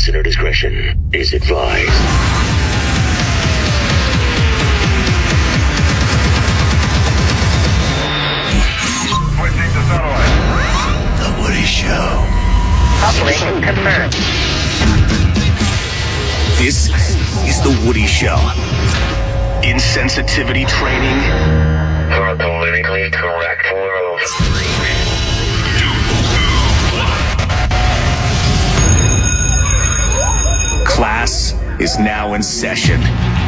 Listener discretion is advised. Switching to satellite. The Woody Show. Uplink confirmed. This is The Woody Show. Insensitivity training For a politically correct world. Class is now in session.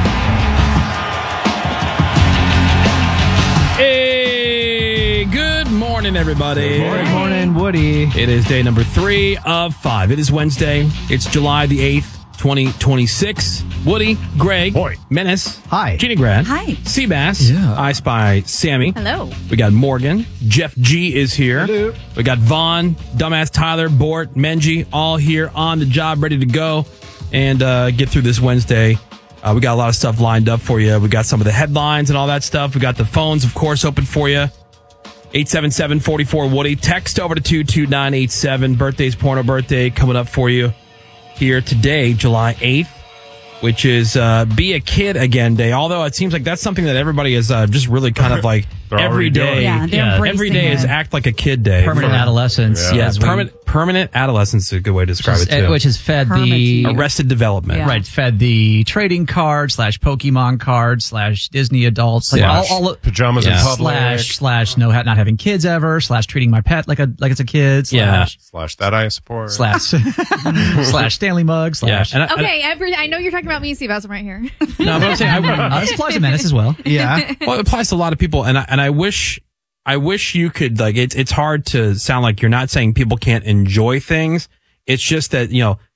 Hey, good morning, everybody. Good morning, Woody. It is day number 3 of 5. It is Wednesday. It's July the 8th, 2026. Woody, Greg, Menace, Hi. Jeannie Grad, Hi. Seabass, Yeah. I Spy Sammy. Hello. We got Morgan. Jeff G is here. Hello. We got Vaughn, Dumbass Tyler, Bort, Menji, all here on the job, ready to go and get through this Wednesday. We got a lot of stuff lined up for you. We got some of the headlines and all that stuff. We got the phones, of course, open for you. 877-44-WOODY. Text over to 22987. Birthday's porno birthday coming up for you here today, July 8th, which is Be a Kid Again Day. Although it seems like that's something that everybody is just really kind of like They're every already doing day. it. Yeah, they're embracing every day is it. act like a kid day. Permanent adolescence. Yeah, as we- permanent adolescence is a good way to describe it too. Which has fed the Permanent. Arrested development. Yeah. right, fed the trading card / Pokemon card / Disney adults, like Yeah. all Pajamas in Yeah. public. slash not having kids ever / treating my pet like it's a kid Yeah. Slash that I support. slash Stanley mug / Yeah. And Okay, I know you're talking about me, Steve. I'm right here. no, but I'm saying this applies to Menace as well. Yeah. well, it applies to a lot of people, and I wish you could like. It's hard to sound like you're not saying people can't enjoy things. It's just that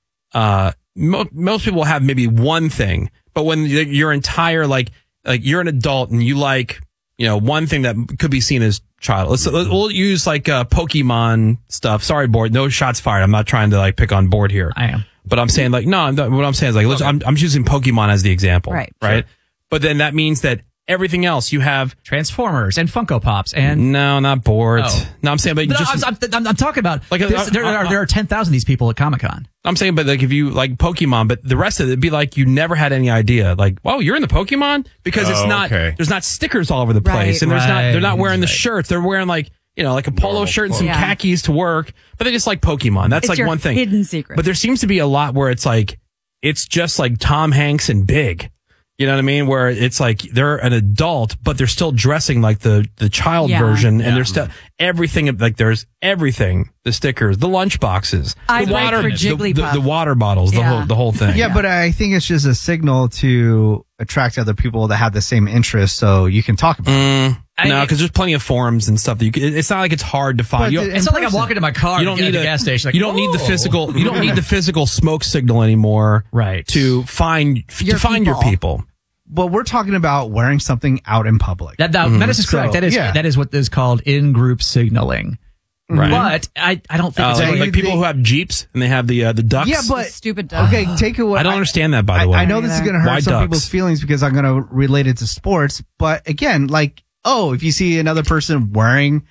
most people have maybe one thing, but when your entire like you're an adult and you like one thing that could be seen as child. We'll use like Pokemon stuff. Sorry, Board. No shots fired. I'm not trying to like pick on Board here. I am. But I'm saying like no. What I'm saying is like I'm using Pokemon as the example, Right. Right. But then that means that everything else you have. Transformers and Funko Pops and No, not bored. Oh. No, I'm saying, but No, just I'm talking about Like, there are 10,000 of these people at Comic-Con. I'm saying, but like if you like Pokemon, but the rest of it, it'd be like you never had any idea. Like, oh, you're in the Pokemon because it's not. okay. There's not stickers all over the place, Right. and they're not wearing the Right. shirts. They're wearing like like a polo Normal shirt and some clothes. khakis to work, but they just like Pokemon. That's It's like your one thing. hidden secret. But there seems to be a lot where it's like it's just like Tom Hanks and Big. You know what I mean? Where it's like they're an adult, but they're still dressing like the child Yeah. version, and there's still everything. Like there's everything: the stickers, the lunch boxes, I'd the wait water, for Jigglypuff. the water bottles, Yeah. the whole thing. Yeah, but I think it's just a signal to attract other people that have the same interests, so you can talk about it. No, because there's plenty of forums and stuff that you. It's not like it's hard to find. But You don't, It's not like I'm walking to my car. you don't and need get at a the gas station. Like, you don't need the "Whoa." physical. You don't need the physical smoke signal anymore. Right. To find Your your people. people. But we're talking about wearing something out in public. That Menace is correct. So, That is what is called in-group signaling. Right. But I don't think it's Like, like, like people who have Jeeps and they have the ducks. Yeah, but Stupid duck. okay, take it away. I don't understand that, by the way. I know this is going to hurt Why some ducks? people's feelings because I'm going to relate it to sports. But again, like, if you see another person wearing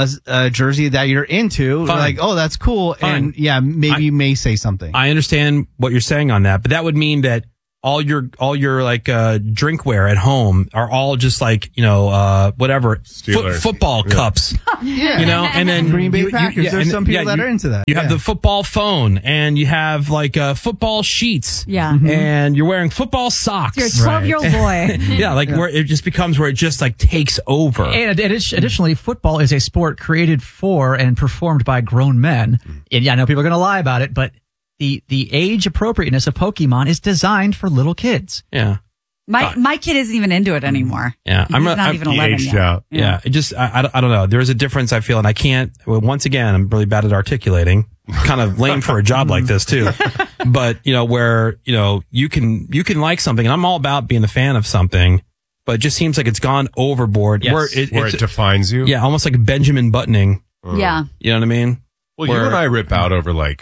a jersey that you're into, Fine. like, oh, that's cool. Fine. And yeah, maybe you may say something. I understand what you're saying on that, but that would mean that all your like drinkware at home are all just like whatever Steelers. football cups, yeah. and then Green Bay Packers. There's and- some people that are into that. You have Yeah. the football phone, and you have like football sheets, Yeah. and you're wearing football socks. You're a 12-year-old boy. Yeah, like where it just becomes where it just like takes over. And additionally, football is a sport created for and performed by grown men. And yeah, I know people are going to lie about it, but the age appropriateness of Pokemon is designed for little kids. Yeah, My kid isn't even into it anymore. Yeah. He's not even He 11 aged yet. out. yeah. It just I don't know. There's a difference I feel, and I can't. Well, once again, I'm really bad at articulating. Kind of lame for a job like this too. But where you can like something, and I'm all about being a fan of something, but it just seems like it's gone overboard. Yes. Where Where it's, it defines you. yeah, almost like Benjamin buttoning. Yeah. You know what I mean? Well, you and I rip out over like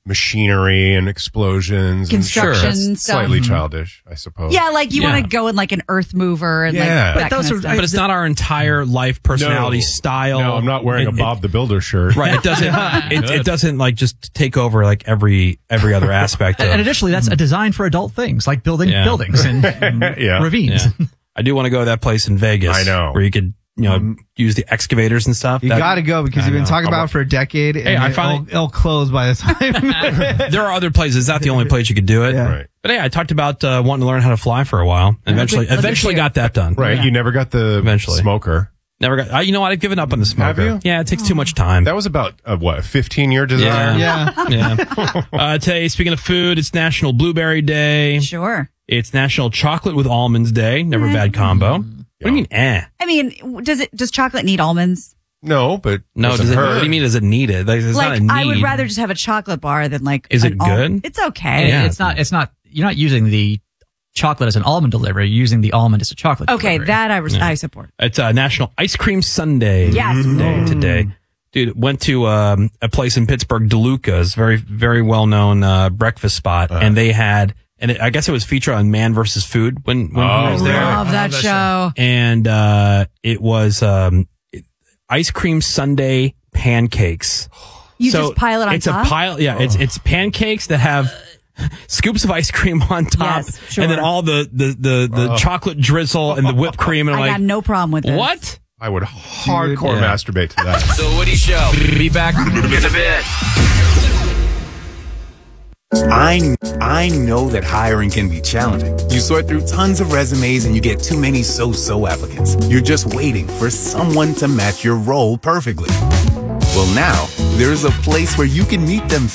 machinery and explosions. Construction And that's stuff. slightly childish, I suppose. Yeah, like you Yeah. want to go in like an earth mover and Yeah. like But that those kind are- of stuff. But it's not our entire life, personality, style. No, I'm not wearing a Bob the Builder shirt. Right. It doesn't. it doesn't like just take over like every other aspect. And Of, additionally, that's a design for adult things like building Yeah. buildings and Yeah. ravines. yeah. I do want to go to that place in Vegas. I know. where you could use the excavators and stuff. You That- got to go because I you've been know. talking about it for a decade. And I finally- it'll close by the time. There are other places. It's not the only place you could do it. Yeah. Right. But hey, I talked about wanting to learn how to fly for a while. And eventually got that done. Right. You never got the Eventually. smoker. Never got. You know what? I've given up on the smoker. Have you? Yeah, it takes too much time. That was about, a 15-year desire? Yeah. yeah. Today, speaking of food, it's National Blueberry Day. Sure. It's National Chocolate with Almonds Day. Never a bad combo. What do you mean, I mean, does chocolate need almonds? No, but No, doesn't does it, hurt. what do you mean, does it need it? Like, it's not a Like need. I would rather just have a chocolate bar than like. Is it an good? It's okay. Yeah. It's not. You're not using the chocolate as an almond delivery. You're using the almond as a chocolate. Okay, delivery. that I support. It's National Ice Cream Sunday Yes. Day today. Dude, went to a place in Pittsburgh, DeLuca's, very, very well-known breakfast spot, and they had, I guess it was featured on Man vs. Food when he was there. Love that show. And it was ice cream sundae pancakes. You just pile it on it's top? a pile. Yeah, it's pancakes that have scoops of ice cream on top, Yes, sure. and then all the chocolate drizzle and the whipped cream. And I'm I got like, no problem with this. what? I would hardcore Yeah. masturbate to that. The Woody Show. Be back. In a bit. I know that hiring can be challenging. You sort through tons of resumes and you get too many so-so applicants. You're just waiting for someone to match your role perfectly. Well, now, there's a place where you can meet them